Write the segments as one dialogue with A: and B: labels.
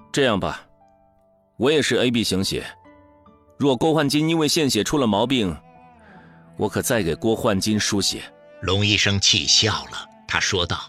A: 这样吧，我也是 AB 型血，若郭焕金因为献血出了毛病，我可再给郭焕金输血。
B: 龙医生气笑了，他说道：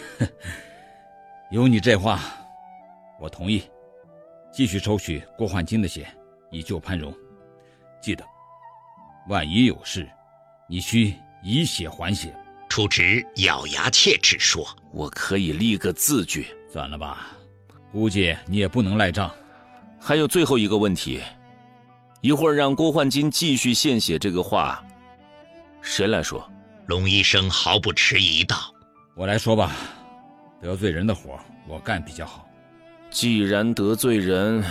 C: 有你这话，我同意，继续抽取郭焕金的血，以救潘荣。记得，万一有事，你需以血还血。
B: 楚直咬牙切齿说：
A: 我可以立个字据。
C: 算了吧，估计你也不能赖账。
A: 还有最后一个问题，一会儿让郭焕金继续献血这个话，谁来说？
B: 龙医生毫不迟疑道：
C: 我来说吧，得罪人的活我干比较好。
A: 既然得罪人，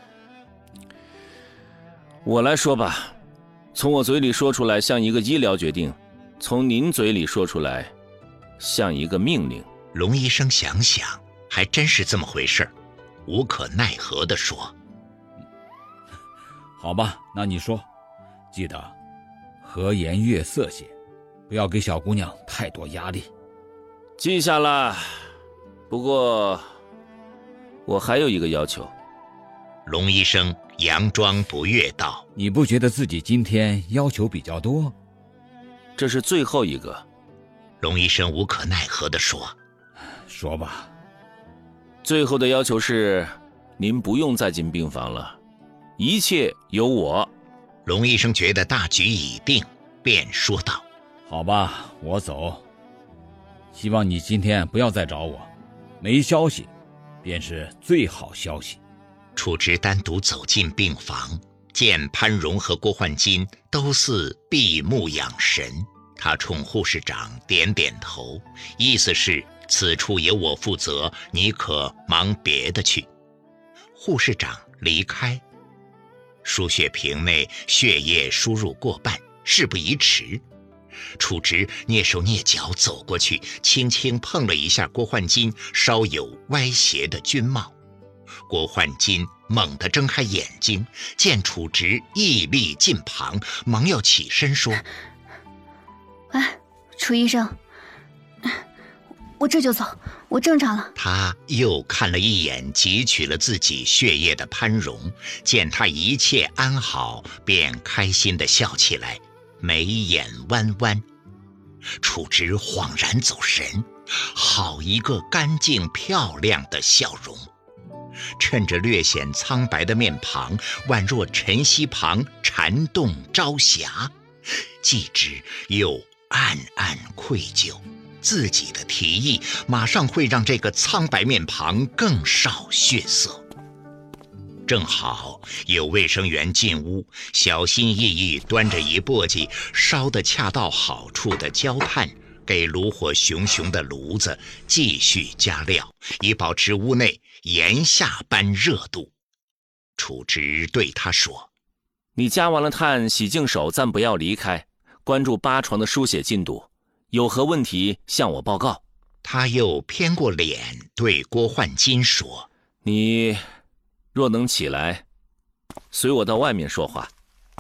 A: 我来说吧。从我嘴里说出来像一个医疗决定，从您嘴里说出来像一个命令。
B: 龙医生想想，还真是这么回事，无可奈何地说：
C: 好吧，那你说，记得和颜悦色些，不要给小姑娘太多压力。
A: 记下了。不过我还有一个要求。
B: 龙医生佯装不悦道：
C: 你不觉得自己今天要求比较多？
A: 这是最后一个。
B: 龙医生无可奈何地说：
C: 说吧。
A: 最后的要求是，您不用再进病房了，一切由我。
B: 龙医生觉得大局已定，便说道：
C: 好吧，我走。希望你今天不要再找我，没消息便是最好消息。
B: 楚直单独走进病房，见潘荣和郭焕金都似闭目养神，他冲护士长点点头，意思是此处由我负责，你可忙别的去。护士长离开，输血瓶内血液输入过半，事不宜迟。楚直蹑手蹑脚走过去，轻轻碰了一下郭焕金稍有歪斜的军帽。郭焕金猛地睁开眼睛，见楚直毅力近旁，忙要起身说：
D: 哎，楚医生，我这就走，我正常了。
B: 他又看了一眼汲取了自己血液的潘荣，见他一切安好，便开心地笑起来，眉眼弯弯。楚直恍然走神，好一个干净漂亮的笑容，趁着略显苍白的面庞，宛若晨曦旁禅洞朝霞，继之又暗暗愧疚，自己的提议马上会让这个苍白面庞更少血色。正好有卫生员进屋，小心翼翼端着一簸箕烧得恰到好处的焦炭，给炉火熊熊的炉子继续加料，以保持屋内炎夏般热度。楚直对他说：
A: 你加完了炭，洗净手，暂不要离开，关注八床的输血进度，有何问题向我报告。
B: 他又偏过脸对郭焕金说：
A: 你若能起来，随我到外面说话。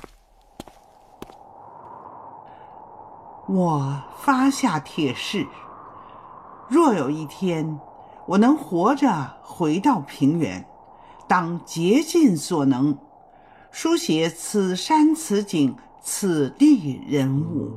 E: 我发下铁誓，若有一天我能活着回到平原，当竭尽所能书写此山此景此地人物。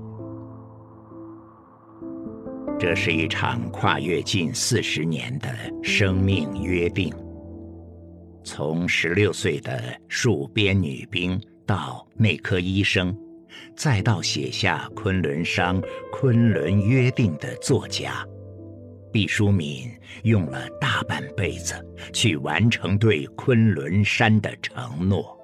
B: 这是一场跨越近40年的生命约定。从16岁的戍边女兵到内科医生，再到写下《昆仑商》《昆仑约定》的作家，毕淑敏用了大半辈子去完成对昆仑山的承诺。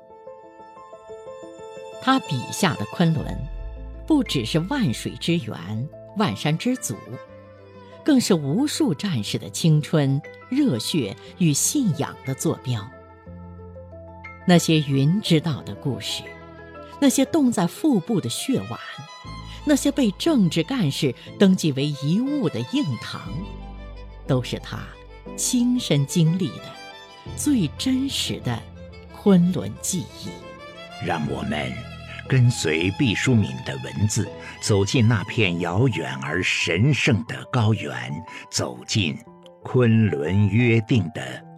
F: 他笔下的昆仑，不只是万水之源、万山之祖，更是无数战士的青春、热血与信仰的坐标。那些云知道的故事，那些冻在腹部的血碗，那些被政治干事登记为遗物的硬糖，都是他亲身经历的最真实的昆仑记忆。
B: 让我们跟随毕淑敏的文字，走进那片遥远而神圣的高原，走进昆仑约定的